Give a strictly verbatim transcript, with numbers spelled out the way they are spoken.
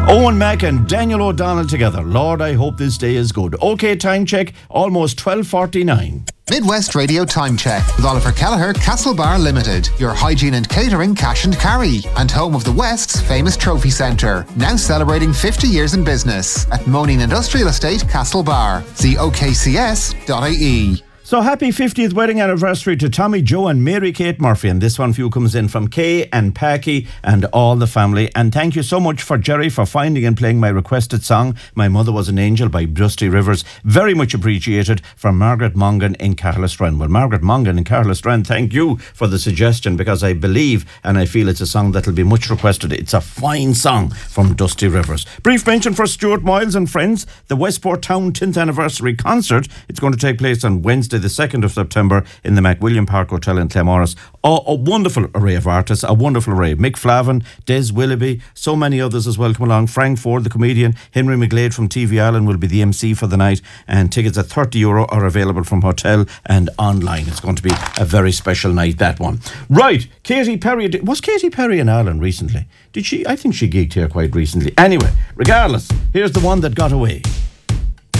Owen Mack and Daniel O'Donnell together. Lord, I hope this day is good. OK, time check, almost twelve forty-nine. Midwest Radio Time Check with Oliver Kelleher, Castlebar Limited, your hygiene and catering cash and carry, and home of the West's famous trophy centre, now celebrating fifty years in business at Moaning Industrial Estate, Castlebar. See O K C S dot I E. So happy fiftieth wedding anniversary to Tommy Joe and Mary Kate Murphy. And this one for you comes in from Kay and Packy and all the family. And thank you so much for Jerry for finding and playing my requested song, My Mother Was an Angel by Dusty Rivers. Very much appreciated, from Margaret Mongan in Carlistran. Well, Margaret Mongan in Carlistran, thank you for the suggestion, because I believe and I feel it's a song that'll be much requested. It's a fine song from Dusty Rivers. Brief mention for Stuart Miles and friends, the Westport Town tenth anniversary concert. It's going to take place on Wednesday the second of September in the McWilliam Park Hotel in Claremorris. Oh, a wonderful array of artists, a wonderful array. Mick Flavin, Des Willoughby, so many others as well come along. Frank Ford, the comedian, Henry McGlade from T V Ireland will be the M C for the night, and tickets at thirty euro are available from hotel and online. It's going to be a very special night, that one. Right, Katy Perry, was Katy Perry in Ireland recently? Did she? I think she gigged here quite recently. Anyway, regardless, here's the one that got away.